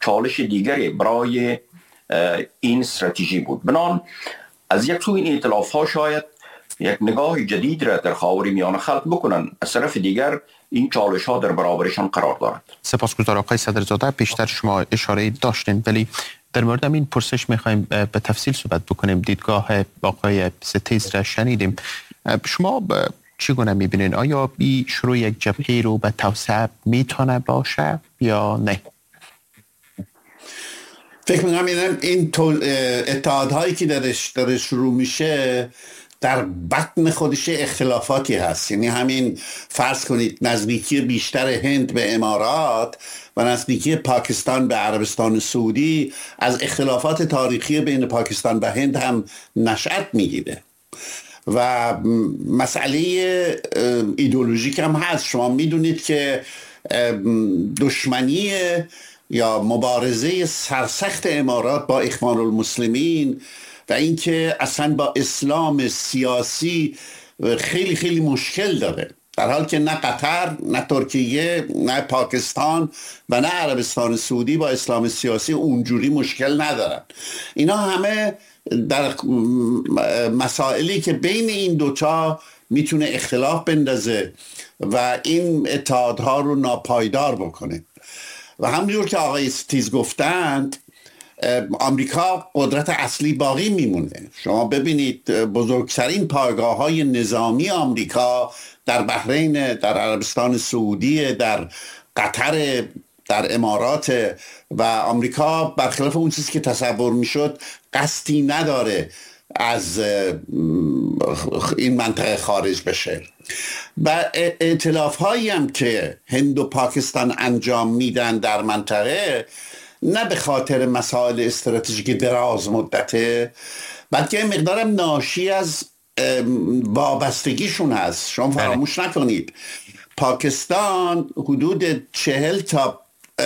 چالش دیگری برای این استراتژی بود. بنان از یک سو این ائتلاف ها شاید یک نگاه جدید را در خاورمیانه خلق بکنن، از طرف دیگر این چالش ها در برابرشان قرار دارد. سپاسگزارم آقای صدرزاده. پیشتر شما اشاره داشتین، ولی در مورد این پرسش میخوایم به تفصیل صحبت بکنیم. دیدگاه آقای ستیز را شنیدیم. شما چگونه میبینین؟ آیا این شروع یک جبهه رو به توسعه میتونه باشه یا نه؟ فکر میکنم این اتحادهایی که در شروع میشه در بطن خودش اختلافاتی هست. یعنی همین فرض کنید نزدیکی بیشتر هند به امارات و نزدیکی پاکستان به عربستان سعودی از اختلافات تاریخی بین پاکستان و هند هم نشأت میگیره و مسئله ایدئولوژیک هم هست. شما میدونید که دشمنی یا مبارزه سرسخت امارات با اخوان المسلمین و اینکه اصلا با اسلام سیاسی خیلی خیلی مشکل داره، در حال که نه قطر، نه ترکیه، نه پاکستان و نه عربستان سعودی با اسلام سیاسی اونجوری مشکل ندارن. اینا همه در مسائلی که بین این دوتا میتونه اختلاف بندازه و این اتحادها رو ناپایدار بکنه. و همونجور که آقای ستیز گفتند، آمریکا قدرت اصلی باقی میمونه. شما ببینید بزرگترین پایگاه‌های نظامی آمریکا در بحرین، در عربستان سعودی، در قطر، در امارات و آمریکا برخلاف اون چیزی که تصور میشد قصدی نداره از این منطقه خارج بشه. و ائتلاف هایی هم که هند و پاکستان انجام میدن در منطقه نه به خاطر مسائل استراتژیک دراز مدته، بلکه مقدارم ناشی از وابستگیشون هست. شما فراموش نکنید پاکستان حدود 40 تا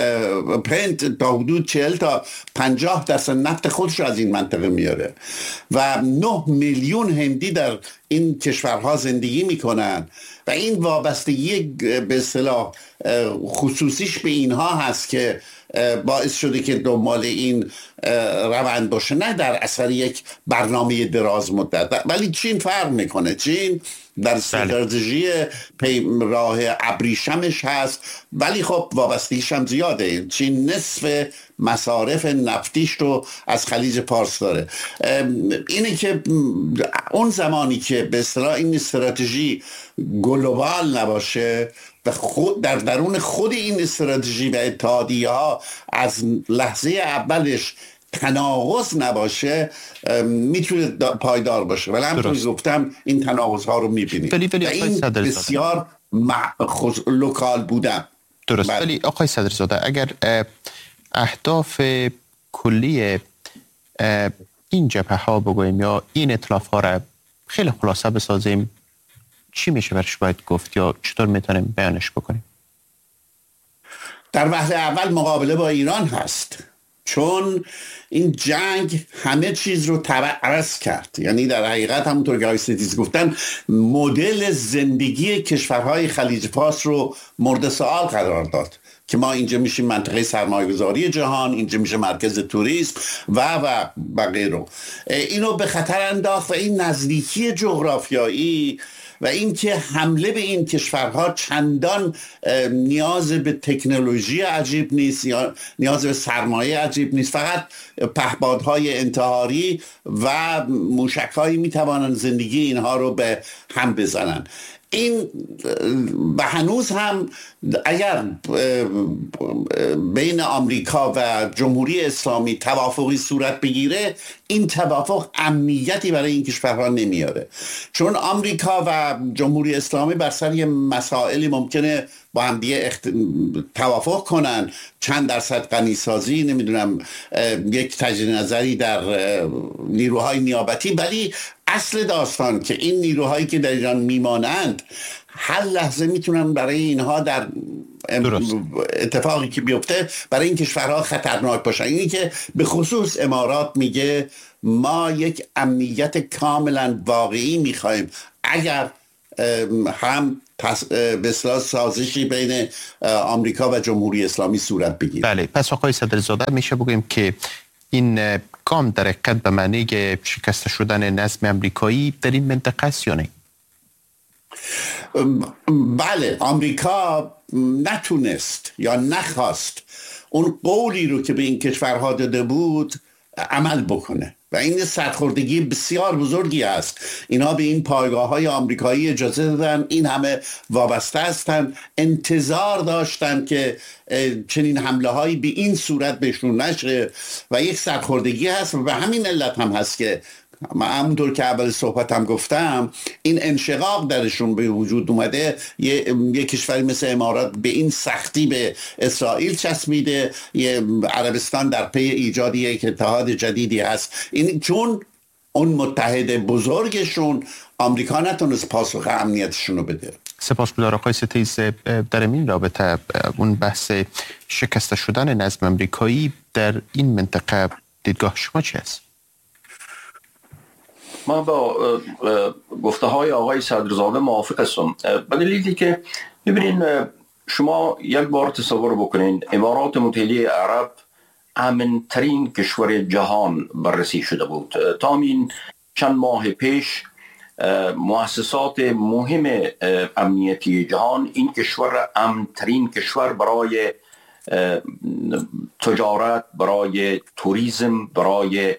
حدود 40 تا 50% نفت خودش رو از این منطقه میاره و 9 میلیون هندی در این کشورها زندگی میکنن و این وابستگی به اصطلاح خصوصیش به اینها هست که باعث شده که دنبال این روند باشه، نه در اثر یک برنامه دراز مدت. ولی چین فرق میکنه. چین در استراتژی راه ابریشمش هست، ولی خب وابستگیش هم زیاده. چین نصف مصارف نفتیش رو از خلیج پارس داره. اینه که اون زمانی که به اصطلاح این استراتژی گلوبال نباشه و در درون خود این استراتژی و اتحادیه ها از لحظه اولش تناقض نباشه، میتونه پایدار باشه. ولی همونطور گفتم این تناقض ها رو میبینید و این بسیار لوکال بودن. درست. ولی آقای صدرزاده، اگر اهداف کلی این جبهه ها بگوییم یا این ائتلاف ها را خیلی خلاصه بسازیم، چی میشه برش باید گفت یا چطور میتونیم بیانش بکنیم؟ در وهله اول مقابله با ایران هست، چون این جنگ همه چیز رو عوض کرد. یعنی در حقیقت همونطور که آقای ستیز گفتن مدل زندگی کشورهای خلیج فارس رو مورد سوال قرار داد که ما اینجا میشیم منطقه سرمایه‌گذاری جهان، اینجا میشه مرکز توریسم و غیره. اینو به خطر انداخت و این نزدیکی جغرافیایی و اینکه حمله به این کشورها چندان نیاز به تکنولوژی عجیب نیست یا نیاز به سرمایه عجیب نیست، فقط پهپادهای انتحاری و موشک‌هایی میتوانند زندگی اینها رو به هم بزنن. این و هنوز هم اگر بین آمریکا و جمهوری اسلامی توافقی صورت بگیره، این توافق امنیتی برای این کشورها نمیاره، چون آمریکا و جمهوری اسلامی بر سر مسائلی ممکنه با هم دیگه توافق کنن، چند درصد غنیسازی، نمیدونم یک تجدید نظری در نیروهای نیابتی، ولی اصل داستان که این نیروهایی که در ایران میمانند هر لحظه میتونن برای اینها در اتفاقی که بیفته برای این کشورها خطرناک باشن. اینی که به خصوص امارات میگه ما یک امنیت کاملا واقعی میخوایم، اگر هم به اصطلاح سازشی بین آمریکا و جمهوری اسلامی صورت بگیره. بله، پس آقای صدرزاده میشه بگیم که این گام در حقیقت به معنی شکست شدن نظم امریکایی در این منطقه است یا نه؟ بله، آمریکا نتونست یا نخواست اون قولی رو که به این کشورها داده بود عمل بکنه و این سرخوردگی بسیار بزرگی است. اینا به این پایگاه‌های آمریکایی اجازه دادن، این همه وابسته هستن، انتظار داشتن که چنین حمله هایی به این صورت بهشون نشه و یک سرخوردگی هست و به همین علت هم هست که همونطور که اول صحبتم گفتم این انشقاق درشون به وجود اومده. یه کشوری مثل امارات به این سختی به اسرائیل چسبیده، عربستان در پی ایجاد یک اتحاد جدیدی هست. این چون اون متحد بزرگشون آمریکا نتونست پاسخ امنیتشون رو بده. سپاسگزار آقای ستیز. در این رابطه اون بحث شکست شدن نظم امریکایی در این منطقه دیدگاه شما چی است؟ من با گفته های آقای صدرزاده موافق هستم، به دلیلی که ببینین شما یک بار تصور بکنین امارات متحده عرب امن‌ترین کشور جهان بررسی شده بود. تا این چند ماه پیش مؤسسات مهم امنیتی جهان این کشور امن‌ترین کشور برای تجارت، برای توریسم، برای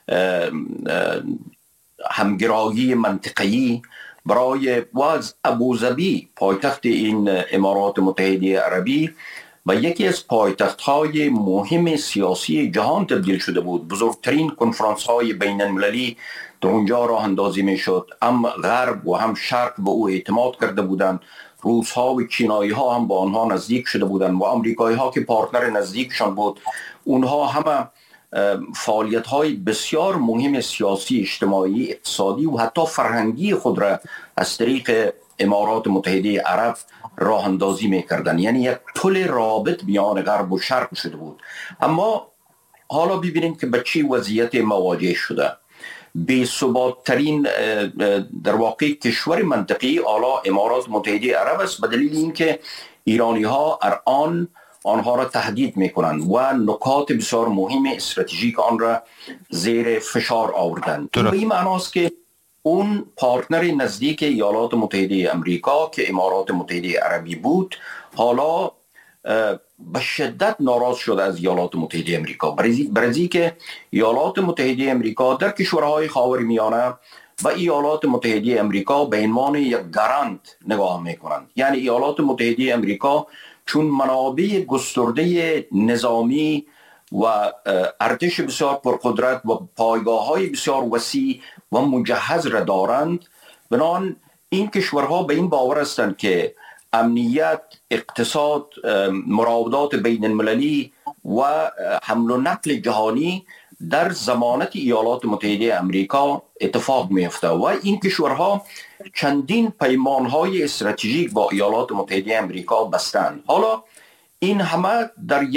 همگرایی منطقه‌ای، برای واز ابوظبی پایتخت این امارات متحده عربی و یکی از پایتخت‌های مهم سیاسی جهان تبدیل شده بود. بزرگترین کنفرانس‌های بین المللی در اونجا راه اندازی می‌شد. هم غرب و هم شرق به او اعتماد کرده بودند. روس‌ها و چینایی‌ها هم با آنها نزدیک شده بودند و آمریکایی‌ها که پارتنر نزدیکشان بود، اونها همه فعالیت‌های بسیار مهم سیاسی، اجتماعی، اقتصادی و حتی فرهنگی خود را از طریق امارات متحده عرب راه اندازی می‌کردند. یعنی یک پل رابط میان غرب و شرق شده بود. اما حالا ببینیم که به چه وضعیت مواجه شده. بی ثبات‌ترین در واقع کشور منطقی حالا امارات متحده عرب است، به دلیل اینکه ایرانی‌ها الان آنها را تهدید میکنند و نکات بسیار مهم استراتژیک آن را زیر فشار آوردند. به این معناست که اون پارتنر نزدیک ایالات متحده امریکا که امارات متحده عربی بود حالا به شدت ناراض شده از ایالات متحده امریکا، برای که ایالات متحده امریکا در کشورهای خاورمیانه و ایالات متحده امریکا به عنوان یک گارانت نگاه میکنند. یعنی ایالات متحده امریکا چون منابع گسترده نظامی و ارتش بسیار پرقدرت و پایگاه‌های بسیار وسیع و مجهز را دارند، بنابراین این کشورها به این باور هستند که امنیت، اقتصاد، مراودات بین المللی و حمل و نقل جهانی در ضمانت ایالات متحده امریکا اتفاق میفته و این کشورها چندین پیمانهای استراتژیک با ایالات متحده امریکا بستند. حالا این همه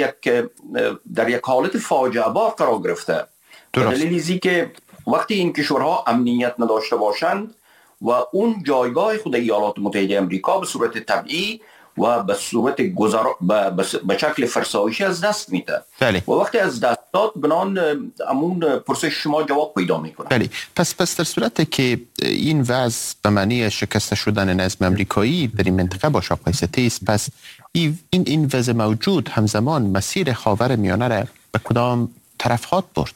در یک حالت فاجعه بار قرار گرفته، به دلیل که وقتی این کشورها امنیت نداشته باشند و اون جایگاه خود ایالات متحده امریکا به صورت طبیعی و به صورت به شکل فرسایشی از دست میده. و وقتی از دست داد بنان امون پرسش شما جواب پیدا میکنه. بله، پس در صورت که این وضع به معنی شکست شدن نظم امریکایی در این منطقه باشه آقای ستیز، پس این وضع موجود همزمان مسیر خاورمیانه را به کدام طرف خواهد برد؟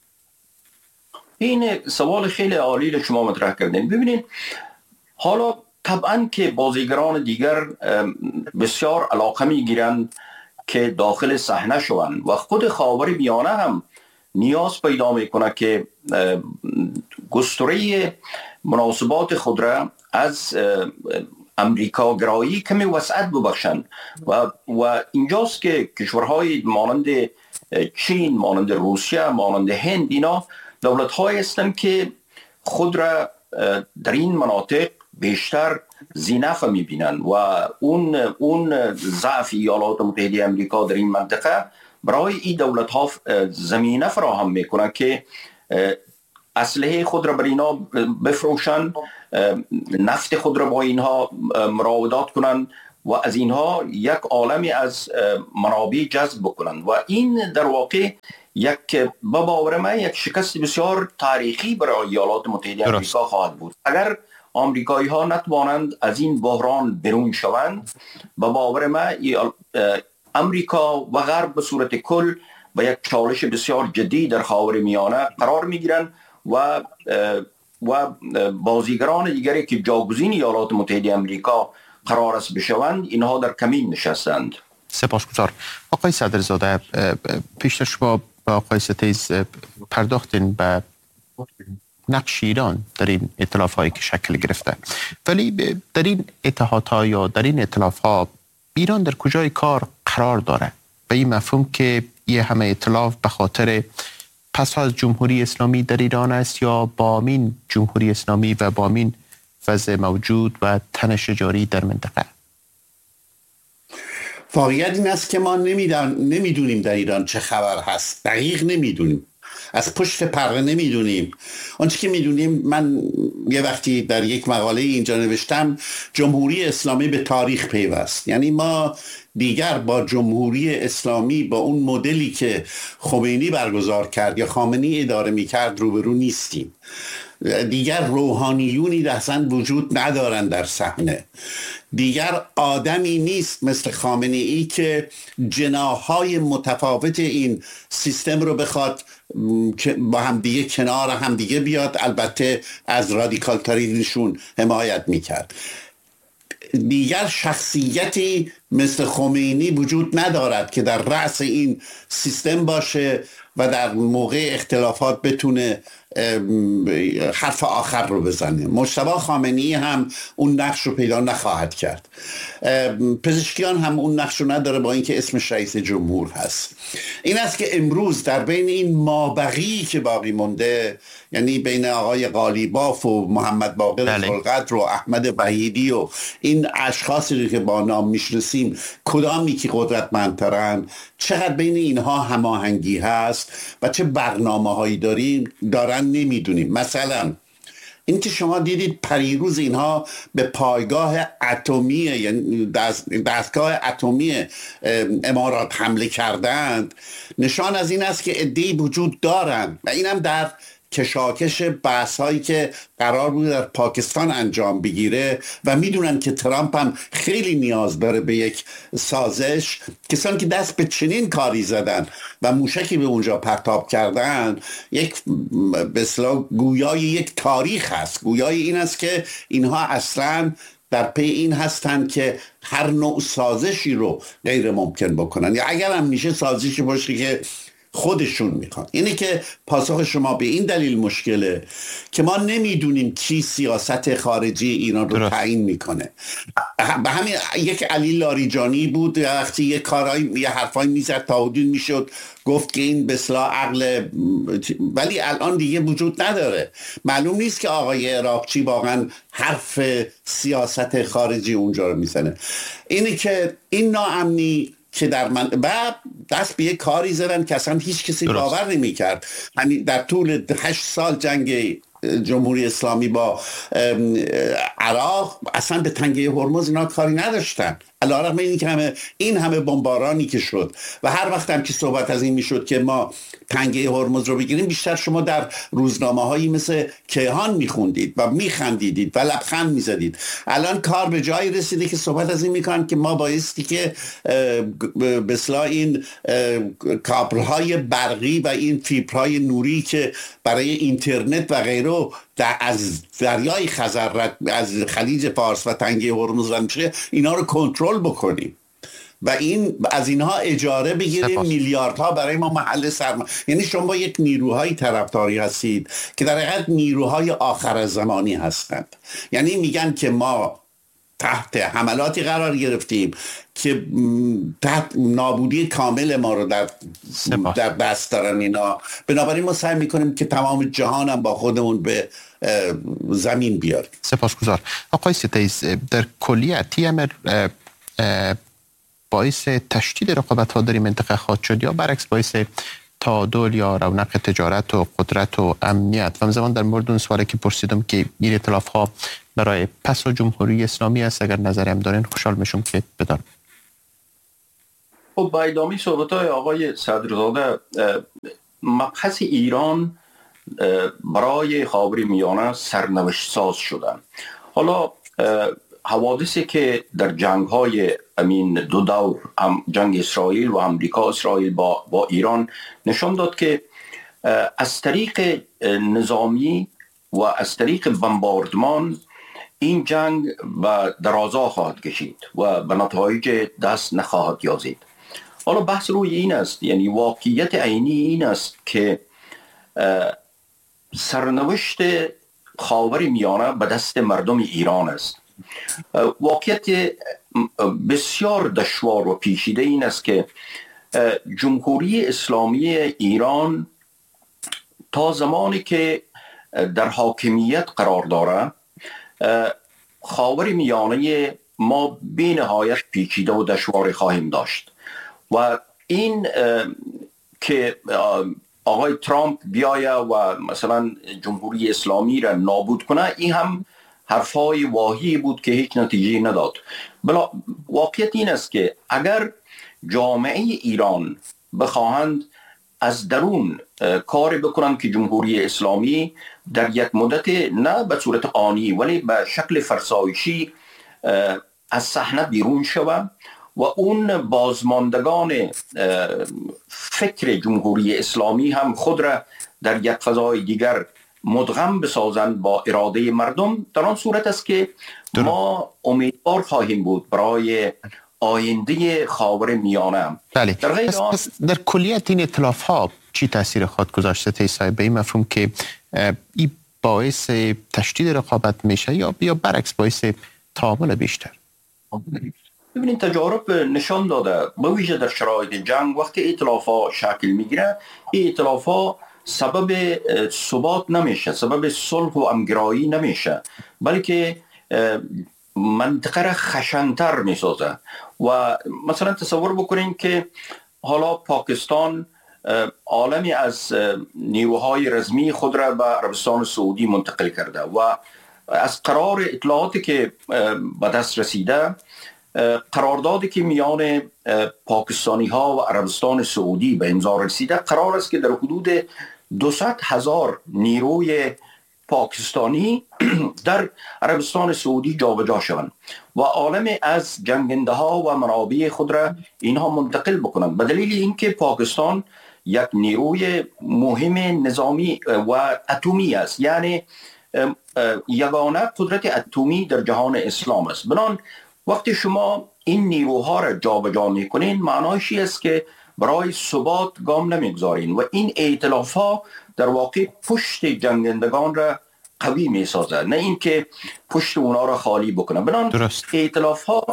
این سوال خیلی عالی شما مطرح کردین. ببینید حالا طبعا که بازیگران دیگر بسیار علاقه میگیرند که داخل صحنه شوند و خود خاورمیانه هم نیاز پیدا میکنه که گستره مناسبات خود را از امریکا گرایی کمی وسعت ببخشند و اینجاست که کشورهای مانند چین، مانند روسیه، مانند هند، اینا دولت‌های هستند که خود را در این مناطق بیشتر ذی‌نفع می‌بینند و اون ضعف ایالات متحده امریکا در این منطقه برای این دولت‌ها زمینه فراهم می‌کنه که اسلحه خود را بر اینا بفروشند، نفت خود را با اینها مراودات کنند و از اینها یک عالمی از منابع جذب بکنند و این در واقع به باور من یک شکست بسیار تاریخی برای ایالات متحده آمریکا خواهد بود. اگر آمریکایی ها نتوانند از این بحران بیرون شوند، به باور من امریکا و غرب به صورت کل با یک چالش بسیار جدی در خاورمیانه قرار میگیرند و بازیگران دیگری که جاگزین ایالات متحده آمریکا قرار است بشوند، اینها در کمین نشستند. سپاسگزار. آقای صدرزاده، پیشتر شما با آقای ستیز پرداختین به نقش ایران در این ائتلاف‌هایی که شکل گرفته، ولی در این اتحادها یا در این ائتلاف‌ها ایران در کجای کار قرار داره؟ به این مفهوم که یه همه ائتلاف به خاطر پس از جمهوری اسلامی در ایران است یا با امین جمهوری اسلامی و با امین وضع موجود و تنش جاری در منطقه؟ واقعیت این است که ما نمیدونیم در ایران چه خبر هست، دقیق نمیدونیم، از پشت پرده نمیدونیم. آنچه که میدونیم، من یه وقتی در یک مقاله اینجا نوشتم، جمهوری اسلامی به تاریخ پیوست. یعنی ما دیگر با جمهوری اسلامی، با اون مدلی که خمینی برگزار کرد یا خامنه‌ای اداره میکرد روبرو نیستیم. دیگر روحانیونی اصلا وجود ندارن در صحنه. دیگر آدمی نیست مثل خامنه‌ای که جناح‌های متفاوت این سیستم رو بخواد با همدیگه کنار همدیگه بیاد، البته از رادیکال ترینشون حمایت میکرد. دیگر شخصیتی مثل خمینی وجود ندارد که در رأس این سیستم باشه و در موقع اختلافات بتونه حرف آخر رو بزنه. مجتبی خامنه‌ای هم اون نقش رو پیدا نخواهد کرد. پزشکیان هم اون نقش رو نداره با اینکه اسمش رئیس جمهور هست. این است که امروز در بین این مابقی که باقی مونده، یعنی بین آقای قالیباف و محمد باقر ذوالقدر و احمد وحیدی و این اشخاصی که با نام میشناسیم، کدامی که قدرتمندترن، چقدر بین اینها هماهنگی هست و چه برنامه‌هایی دارن نمیدونیم. مثلا این که شما دیدید پریروز اینها به پایگاه اتمی، یعنی دستگاه اتمی امارات حمله کردند، نشان از این است که عده‌ای وجود دارند و اینم در کشاکش بحث هایی که قرار بود در پاکستان انجام بگیره و میدونن که ترامپ هم خیلی نیاز داره به یک سازش. کسانی که دست به چنین کاری زدن و موشکی به اونجا پرتاب کردن، یک به اصطلاح گویای یک تاریخ هست. گویای این است که اینها اصلاً در پی این هستند که هر نوع سازشی رو غیر ممکن بکنن، یا اگر هم میشه سازشی باشه که خودشون میخوان. اینه که پاسخ شما به این دلیل مشکله که ما نمیدونیم کی سیاست خارجی ایران رو تعیین میکنه. به همین یک علی لاریجانی بود وقتی یه حرفایی میزد تا حدود میشد گفت که این به اصطلاح عقل، ولی الان دیگه وجود نداره. معلوم نیست که آقای عراقچی واقعا حرف سیاست خارجی اونجا رو میزنه. اینه که این ناامنی که در من و دست به یک کاری زدن که اصلا هیچ کسی باور نمی کرد. همین در طول 8 سال جنگ جمهوری اسلامی با عراق اصلا به تنگه هرمز اینا کاری نداشتن، علیرغم این همه بمبارانی که شد و هر وقت هم که صحبت از این میشد که ما تنگه هرمز رو بگیریم، بیشتر شما در روزنامه هایی مثل کیهان میخوندید و میخندیدید و لبخند میزدید. الان کار به جایی رسیده که صحبت از این میکنن که ما بایستی که به اصطلاح این کابل‌های برقی و این فیبرهای نوری که برای اینترنت و غیره از دریای خزر، از خلیج فارس و تنگه هرمز رد میشه، اینا رو کنترل بکنیم و این از اینها اجاره بگیریم، میلیاردها برای ما محل سرمایه. یعنی شما یک نیروهای طرفداری هستید که در حقیقت نیروهای آخر زمانی هستند. یعنی میگن که ما تحت حملاتی قرار گرفتیم که تحت نابودی کامل ما رو در دست دارن اینا، بنابراین ما سعی میکنیم که تمام جهانم با خودمون به زمین بیاریم. سپاسگزار. آقای ستیز، در کلیت امر باعث تشدید رقابت ها در این منطقه خواهد شد یا برعکس باعث تعادل یا رونق تجارت و قدرت و امنیت. و همزمان در مورد اون سوالی که پرسیدم که این ائتلاف ها برای پس و جمهوری اسلامی است، اگر نظری هم دارین خوشحال میشم که بدانم. خب با ادامه صحبت‌های آقای صدرزاده، مبحث ایران برای خاورمیانه سرنوشت ساز شدن. حالا حوادثی که در جنگ‌های دو دور، هم جنگ اسرائیل و امریکا اسرائیل با ایران، نشان داد که از طریق نظامی و از طریق بمباردمان این جنگ به درازا خواهد کشید و به نتایج دست نخواهد یازید. حالا بحث روی این است، یعنی واقعیت عینی این است که سرنوشت خاورمیانه به دست مردم ایران است. واقعیت بسیار دشوار و پیچیده این است که جمهوری اسلامی ایران تا زمانی که در حاکمیت قرار داره، خاورمیانه ما بی نهایت پیچیده و دشوار خواهیم داشت. و این که آقای ترامپ بیایه و مثلا جمهوری اسلامی را نابود کنه، این هم حرفای واهی بود که هیچ نتیجه نداد. بلا واقعیت این است که اگر جامعه ایران بخواهند از درون کار بکنند که جمهوری اسلامی در یک مدت نه به صورت آنی ولی به شکل فرسایشی از صحنه بیرون شود و اون بازماندگان فکر جمهوری اسلامی هم خود را در یک فضای دیگر مدغم بسازند با اراده مردم، در آن صورت است که ما امیدوار خواهیم بود برای آینده خاورمیانه. بله. در کلیت این ائتلاف ها چی تاثیر خود گذاشته تیسای به این مفهوم که این باعث تشدید رقابت میشه یا برعکس باعث تعامل بیشتر؟ ببینید تجارب نشان داده به ویژه در شرایط جنگ وقتی ائتلاف ها شکل میگیره، این ائتلاف ها سبب ثبات نمیشه، سبب صلح و همگرایی نمیشه، بلکه منطقه را خشن‌تر میسازه. و مثلا تصور بکنین که حالا پاکستان عالمی از نیروهای رزمی خود را به عربستان سعودی منتقل کرده و از قرار اطلاعاتی که به دست رسیده، قراردادی که میان پاکستانی ها و عربستان سعودی به امضا رسیده، قرار است که در حدود 200,000 نیروی پاکستانی در عربستان سعودی جابجا شوند و عالم از جنگنده ها و منابع خود را اینها منتقل بکنند، به دلیل اینکه پاکستان یک نیروی مهم نظامی و اتمی است، یعنی یگانه قدرت اتمی در جهان اسلام است. بنابراین وقتی شما این نیروها را جابجا میکنین، معنایش است که برای ثبات گام نمیگذارین و این ائتلاف ها در واقع پشت جنگندگان را قوی میسازه، نه اینکه پشت اونا را خالی بکنه. بنابراین ائتلاف ها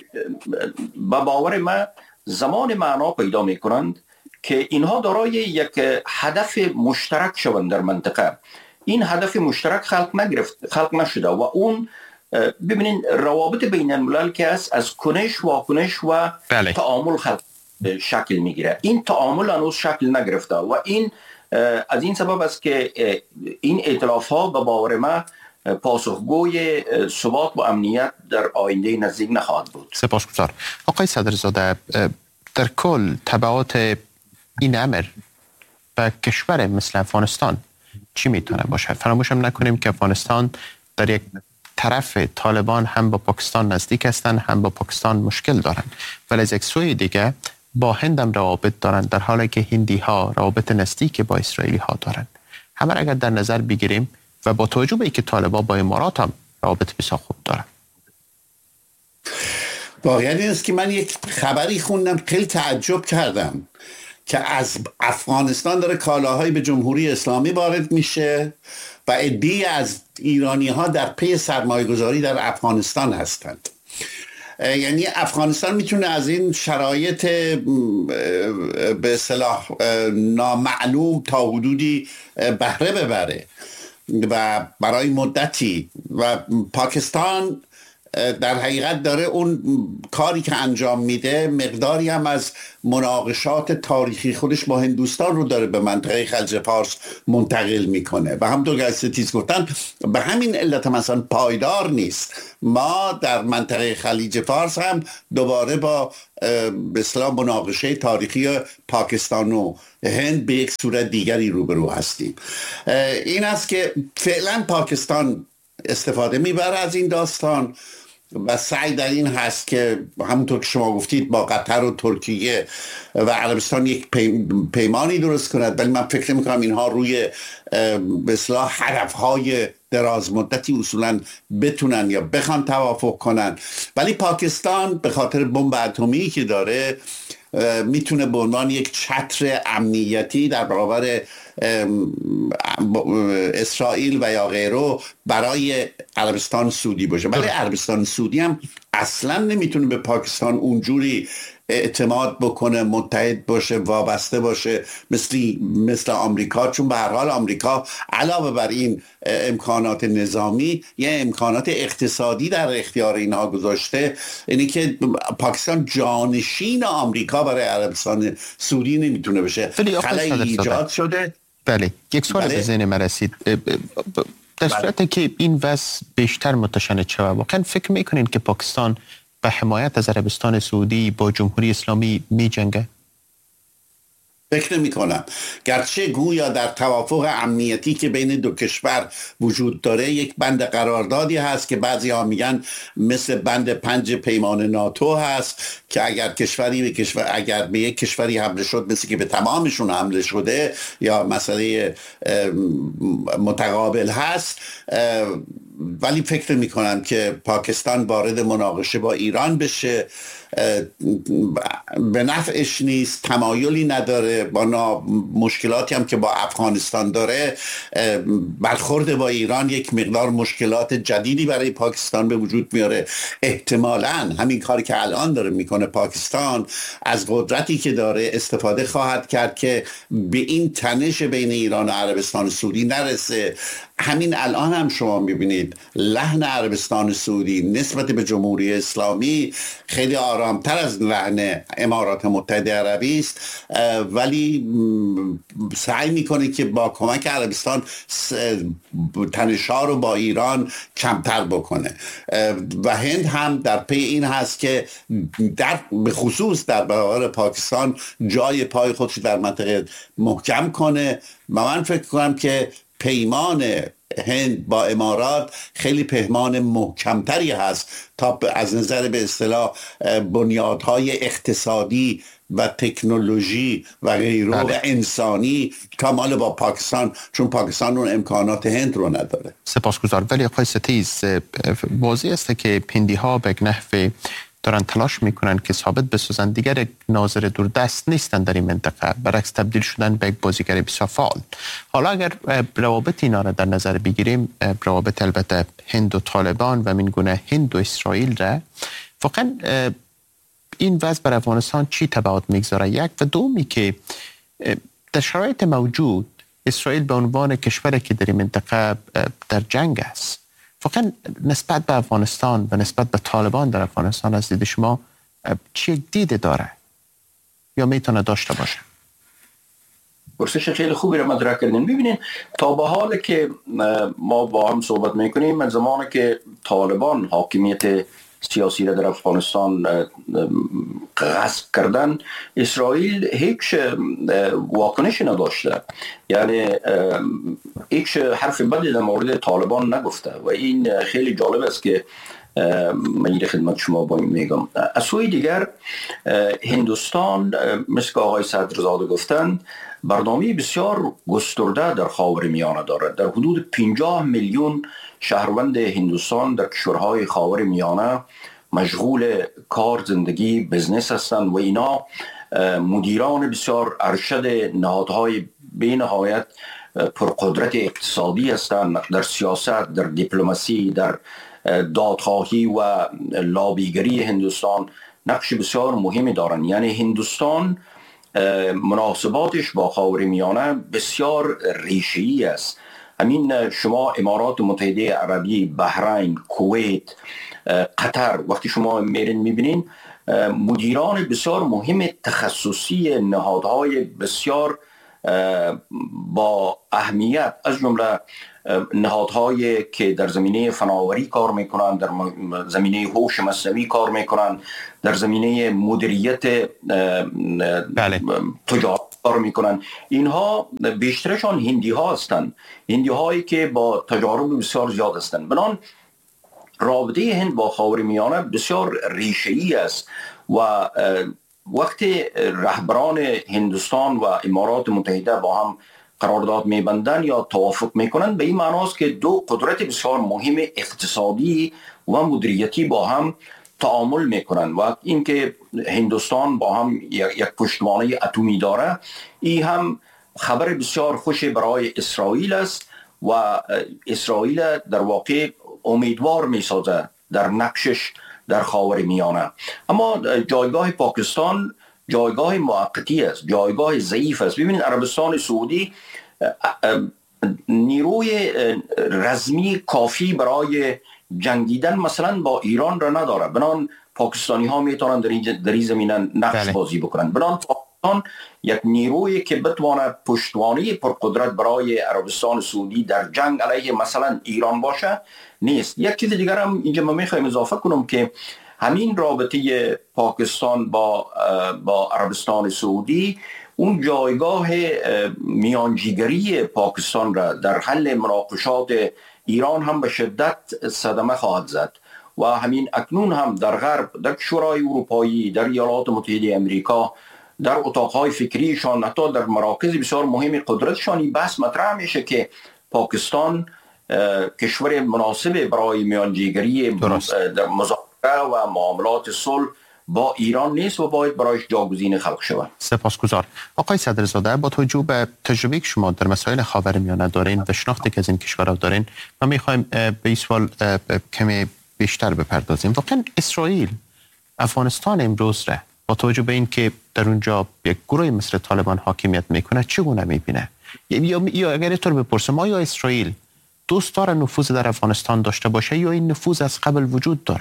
به باور من زمان معنا پیدا میکنند که اینها دارای یک هدف مشترک شوند در منطقه. این هدف مشترک خلق نشده و اون ببینین روابط بین الملل که از کنش واکنش و تعامل شکل میگیره. این تعامل هنوز شکل نگرفته و این از این سبب است که این ائتلاف ها به باور من پاسخگوی ثبات و امنیت در آینده نزدیک نخواهد بود. سپاسگزار. آقای صدرزاده، در کل تبعات این امر به کشور مثل افغانستان چی میتونه باشه؟ فراموش هم نکنیم که افغانستان در یک طرف طالبان هم با پاکستان نزدیک هستند، هم با پاکستان مشکل دارن، ولی از یک سوی دیگه با هند هم روابط دارن، در حالی که هندی ها روابط نزدیک با اسرائیلی ها دارن. همه اگر در نظر بگیریم و با توجه به اینکه طالبان با امارات هم روابط بسیار خوب دارن. واقعیت این است که من یک خبری خوندم خیلی تعجب کردم که از افغانستان داره کالاهایی به جمهوری اسلامی وارد میشه و عده‌ای از ایرانی ها در پی سرمایه گذاری در افغانستان هستند. یعنی افغانستان میتونه از این شرایط به اصطلاح نامعلوم تا حدودی بهره ببره و برای مدتی، و پاکستان در حقیقت داره اون کاری که انجام میده مقداری هم از مناقشات تاریخی خودش با هندوستان رو داره به منطقه خلیج فارس منتقل میکنه و همونطور که ستیز گفتن به همین علت مثلا پایدار نیست. ما در منطقه خلیج فارس هم دوباره با به اصطلاح مناقشه تاریخی پاکستان و هند به یک صورت دیگری روبرو هستیم. این است که فعلا پاکستان استفاده میبره از این داستان و سعی در این هست که همونطور که شما گفتید با قطر و ترکیه و عربستان یک پیمانی درست کند، ولی من فکر میکنم اینها روی به اصطلاح هدفهای دراز مدتی اصولا بتونن یا بخوان توافق کنن. ولی پاکستان به خاطر بمب اتمی که داره میتونه به عنوان یک چتر امنیتی در برابر اسرائیل و یا غیره برای عربستان سعودی باشه. ولی عربستان سعودی هم اصلا نمیتونه به پاکستان اونجوری اعتماد بکنه، متحد باشه، وابسته باشه مثل آمریکا، چون به هر حال آمریکا علاوه بر این امکانات نظامی یه امکانات اقتصادی در اختیار اینها گذاشته. اینی که پاکستان جانشین آمریکا برای عربستان سعودی نمیتونه بشه. خلایی ایجاد شده. بله، یک سوال به ذهن من رسید. در صورتی که این وضع بیشتر متشنج شود، واقعا فکر میکنین که پاکستان به حمایت از عربستان سعودی با جمهوری اسلامی می جنگه؟ فکر نمی کنم. گرچه گویا در توافق امنیتی که بین دو کشور وجود داره یک بند قراردادی هست که بعضی ها میگن مثل بند 5 پیمان ناتو هست که اگر به یک کشوری حمله شد، مثل که به تمامشون حمله شده یا مسئله متقابل هست. ولی فکر می کنم که پاکستان وارد مناقشه با ایران بشه به نفعش نیست، تمایلی نداره. با مشکلاتی هم که با افغانستان داره، برخورد با ایران یک مقدار مشکلات جدیدی برای پاکستان به وجود میاره. احتمالاً همین کاری که الان داره میکنه پاکستان از قدرتی که داره استفاده خواهد کرد که به این تنش بین ایران و عربستان سعودی نرسه. همین الان هم شما میبینید لحن عربستان سعودی نسبت به جمهوری اسلامی خیلی آرامتر از لحن امارات متحده عربی است، ولی سعی میکنه که با کمک عربستان تنش‌ها رو با ایران کمتر بکنه و هند هم در پی این هست که به خصوص در برابر پاکستان جای پای خودش در منطقه محکم کنه. و من فکر کنم که پیمان هند با امارات خیلی پیمان محکمتری هست تا از نظر به اصطلاح بنیادهای اقتصادی و تکنولوژی و غیره و انسانی تا مال با پاکستان، چون پاکستان اون امکانات هند رو نداره. سپاسگزار. ولی آقای ستیز، واضح است که هندی ها به نحوی دارن تلاش میکنن که ثابت بسازن دیگر ناظر دوردست نیستن در این منطقه، برعکس تبدیل شدن به یک بازیگر بسیار فعال. حالا اگر روابط اینا را در نظر بگیریم، روابط البته هند و طالبان و من گونه هند و اسرائیل را، واقعا این وضع بر افغانستان چی تبعات میگذاره؟ یک و دومی که در شرایط موجود اسرائیل به عنوان کشوری که در این منطقه در جنگ است، واقعا نسبت به افغانستان و نسبت به طالبان در افغانستان از دید شما چی دید داره یا میتونه داشته باشه؟ پرسش خیلی خوبی رو مطرح کردین. ببینین تا به حال که ما با هم صحبت میکنیم، من زمانی که طالبان حاکمیت سیاسی را در افغانستان غصب کردن، اسرائیل هیچ واکنشی نداشته، یعنی هیچ حرف بدی در مورد طالبان نگفته و این خیلی جالب است که من این خدمت شما با این میگم. از سوی دیگر هندوستان مثل که آقای صدرزاده گفتن برنامه بسیار گسترده در خاورمیانه دارد. در حدود 50 میلیون شهروند هندوستان در کشورهای خاورمیانه مشغول کار، زندگی، بزنس هستند و اینا مدیران بسیار ارشد نهادهای بینهایت پرقدرت اقتصادی هستند، در سیاست، در دیپلماسی، در دادخواهی و لابیگری هندوستان نقش بسیار مهمی دارند. یعنی هندوستان مناسباتش با خاورمیانه بسیار ریشه‌ای است. همین شما امارات متحده عربی، بحرین، کویت، قطر وقتی شما میرین میبینین مدیران بسیار مهم تخصصی نهادهای بسیار با اهمیت، از جمله نهادهایی که در زمینه فناوری کار میکنن، در زمینه هوش مصنوعی کار میکنن، در زمینه مدیریت تجارت کار میکنن، اینها بیشترشان هندی ها هستند، هندی هایی که با تجارب بسیار زیاد هستند. بنابراین رابطه هند با خاورمیانه بسیار ریشه‌ای است و وقتی رهبران هندوستان و امارات متحده با هم قرارداد میبندن یا توافق میکنن، به این معناست که دو قدرت بسیار مهم اقتصادی و مدیریتی با هم تعامل میکنن و اینکه هندوستان با هم یک پشتوانه اتمی داره، این هم خبر بسیار خوش برای اسرائیل است و اسرائیل در واقع امیدوار میسازه در نقشش در خاورمیانه. اما جایگاه پاکستان جایگاه موقتی است، جایگاه ضعیف است. ببینید عربستان سعودی نیروی رزمی کافی برای جنگیدن مثلا با ایران را نداره، بنان پاکستانی ها میتونن در این زمینه نقش بازی بکنن. بنان پاکستان یک نیروی که بتوانه پشتوانه پرقدرت برای عربستان سعودی در جنگ علیه مثلا ایران باشه نیست. یک چیز دیگر هم اینجا من میخوایم اضافه کنم که همین رابطه پاکستان با عربستان سعودی اون جایگاه میانجیگری پاکستان را در حل مناقشات ایران هم به شدت صدمه خواهد زد و همین اکنون هم در غرب، در شورای اروپایی، در ایالات متحده امریکا، در اتاقهای فکریشان، حتی در مراکز بسیار مهم قدرتشان بحث مطرح میشه که پاکستان کشور مناسب برای میانجیگری در مذاکره و معاملات صلح با ایران نیست و باید برایش جاگزین خلق شود. سپاسگزار. آقای صدرزاده، با توجه به تجربه که شما در مسائل خاورمیانه دارین و شناختی که از این کشورها دارین، ما میخوایم به این سوال کمی بیشتر بپردازیم. واقعا اسرائیل افغانستان امروز را با توجه به این که در اونجا یک گروه مثل طالبان حاکمیت میکنه چگونه میبینه؟ یا اگر اینطور بپرسم، آیا اسرائیل دوست داره نفوذ در افغانستان داشته باشه یا این نفوذ از قبل وجود داره؟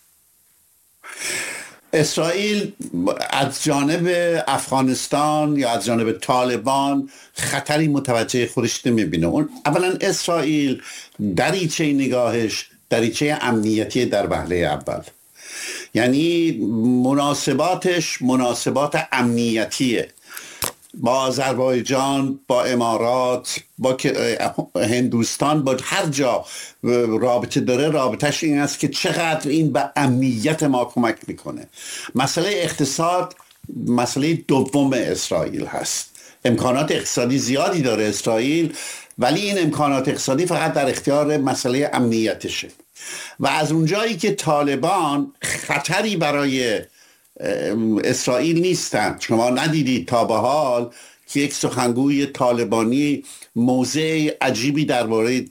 اسرائیل از جانب افغانستان یا از جانب طالبان خطری متوجه خودش نمیبینه. اولا اسرائیل دریچه نگاهش دریچه امنیتی در وهله اول، یعنی مناسباتش مناسبات امنیتیه با آذربایجان، با امارات، با هندوستان، با هر جا رابطه داره. رابطهش این است که چقدر این به امنیت ما کمک میکنه. مسئله اقتصاد مسئله دوم اسرائیل هست. امکانات اقتصادی زیادی داره اسرائیل، ولی این امکانات اقتصادی فقط در اختیار مسئله امنیتشه و از اونجایی که طالبان خطری برای اسرائیل نیستند. شما ندیدید تا به حال که یک سخنگوی طالبانی موضع عجیبی درباره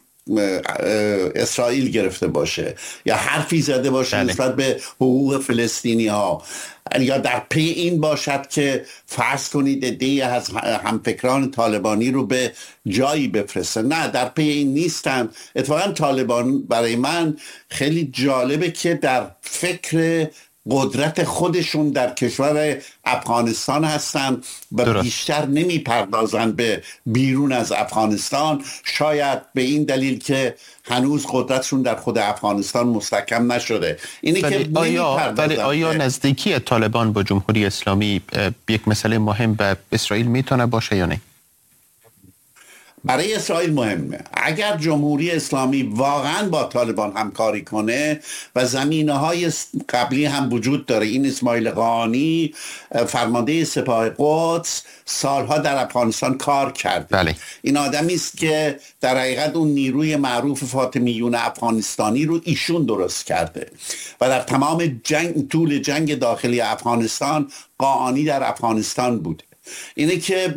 اسرائیل گرفته باشه یا حرفی زده باشه نسبت به حقوق فلسطینی ها، یا در پی این باشد که فرض کنید عده‌ای از همفکران طالبانی رو به جایی بفرسته. نه، در پی این نیستن. اتفاقا طالبان برای من خیلی جالبه که در فکر قدرت خودشون در کشور افغانستان هستن و بیشتر نمی پردازن به بیرون از افغانستان، شاید به این دلیل که هنوز قدرتشون در خود افغانستان مستحکم نشده. اینی که آیا نزدیکی طالبان با جمهوری اسلامی یک مسئله مهم به اسرائیل میتونه باشه یا نه؟ برای اسرائیل مهمه. اگر جمهوری اسلامی واقعا با طالبان همکاری کنه و زمینه‌های قبلی هم وجود داره. این اسماعیل قانی فرمانده سپاه قدس سالها در افغانستان کار کرده. این آدمی است که در حقیقت اون نیروی معروف فاطمیون افغانستانی رو ایشون درست کرده و در تمام طول جنگ داخلی افغانستان قانی در افغانستان بوده. اینه که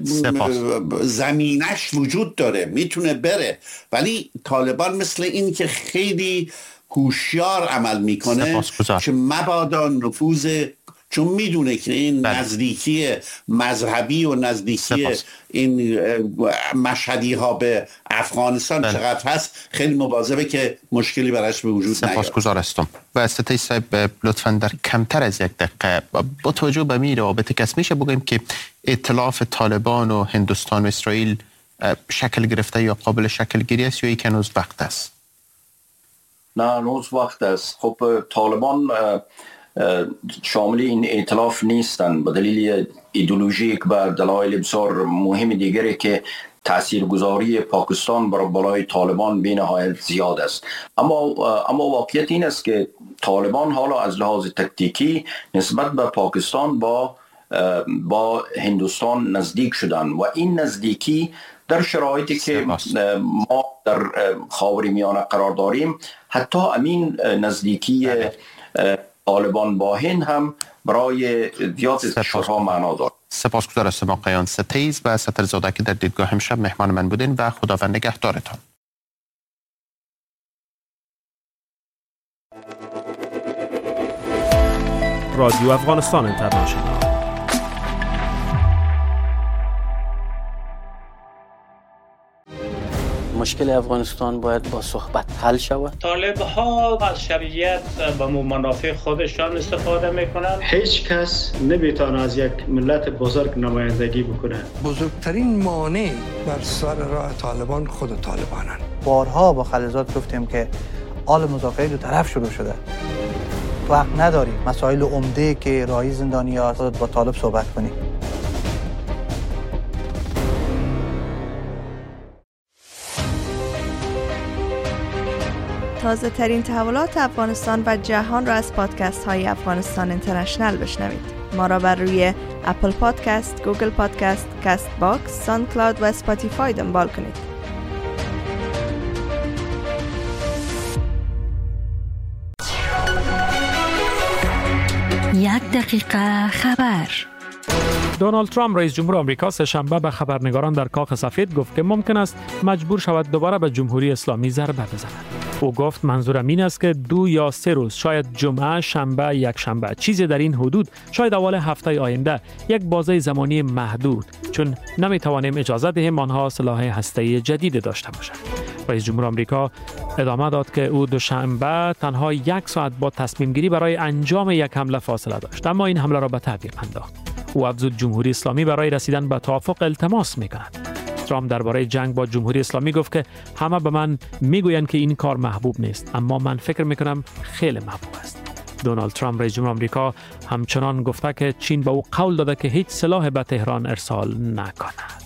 زمینش وجود داره، میتونه بره، ولی طالبان مثل این که خیلی هوشیار عمل میکنه که مبادا نفوذ چون میدونه که این نزدیکی مذهبی و نزدیکی این مشهدی ها به افغانستان چقدر هست، خیلی مواظبه که مشکلی براش به وجود نیاد. سپاسگزار هستم. و ستیز صاحب لطفاً در کمتر از یک دقیقه با توجه به این رابطه کس میشه بگیم که ائتلاف طالبان و هندوستان و اسرائیل شکل گرفته یا قابل شکل گیری است یا یک هنوز وقت است؟ نه هنوز وقت است. خب طالبان شامل این ائتلاف نیستند به دلیل ایدئولوژیک و دلایل بسیار مهم دیگری که تاثیرگذاری پاکستان بر بالای طالبان به نهایت زیاد است. اما واقعیت این است که طالبان حالا از لحاظ تکتیکی نسبت به پاکستان با هندوستان نزدیک شدن و این نزدیکی در شرایطی که ما در خاورمیانه قرار داریم، حتی امین نزدیکی طالبان با هند هم برای زیاد کشورها معنا دارد. سپاسگزار هستم آقایان ستیز و سترزاده که در دیدگاه امشب مهمان من بودین و خداوند نگهدارتان. رادیو افغانستان اینترنشنال. مشکل افغانستان باید با صحبت حل شود. طالب ها از شرعیت به منافع خودشان استفاده میکنند. هیچ کس نمیتونه از یک ملت بزرگ نمایندگی بکنه. بزرگترین مانع بر سر راه طالبان خود طالبانن. بارها با خلیزات گفتیم که حال مذاکره دو طرف شروع شده. وقت نداریم مسائل عمده که راهی زندانیان با طالب صحبت کنیم. تازه ترین تحولات افغانستان و جهان را از پادکست های افغانستان اینترنشنل بشنوید. ما را بر روی اپل پادکست، گوگل پادکست، کست باکس، ساوند کلاود و اسپاتیفای دنبال کنید. یک دقیقه خبر. دونالد ترامپ رئیس جمهور آمریکا سه‌شنبه به خبرنگاران در کاخ سفید گفت که ممکن است مجبور شود دوباره به جمهوری اسلامی ضربه بزند. او گفت منظورم این است که 2 یا 3 روز، شاید جمعه، شنبه، یک شنبه، چیزی در این حدود، شاید اول هفته آینده، یک بازه زمانی محدود، چون نمیتوانیم اجازه دهیم آنها سلاح هسته‌ای جدید داشته باشند. رئیس جمهور آمریکا ادامه داد که او دوشنبه تنها 1 ساعت با تصمیم گیری برای انجام یک حمله فاصله داشت، اما این حمله را به تعویق انداخت. او افزود جمهوری اسلامی برای رسیدن به توافق التماس می‌کند. ترامپ درباره جنگ با جمهوری اسلامی گفت که همه به من میگویند که این کار محبوب نیست، اما من فکر میکنم خیلی محبوب است. دونالد ترامپ رئیس جمهور آمریکا همچنان گفته که چین به او قول داده که هیچ سلاح به تهران ارسال نکند.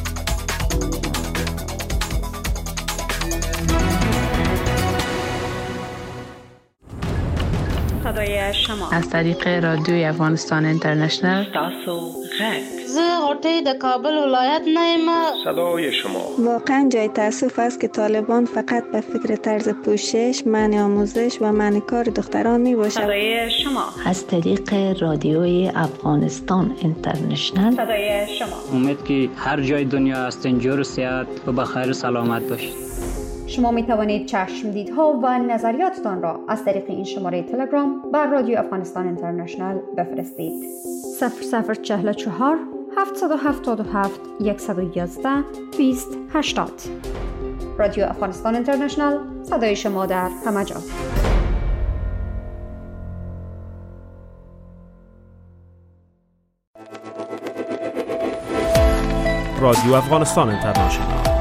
صدای شما از طریق رادیوی افغانستان اینترنشنل. زه غوټۍ د کابل ولایت نه یم. صدای شما. واقعا جای تأسف است که طالبان فقط به فکر طرز پوشش، منع آموزش و منع کار دختران می باشد. صدای شما از طریق رادیوی افغانستان اینترنشنل. صدای شما. امید که هر جای دنیا هستین جور و صحت و بخیر و سلامت باشید. شما می توانید چشمدیدها و نظریاتتان را از طریق این شماره تلگرام بر رادیو افغانستان اینترنشنل بفرستید. 0044 777 111 2080. رادیو افغانستان اینترنشنل، صدای شما در همه جا. رادیو افغانستان اینترنشنال.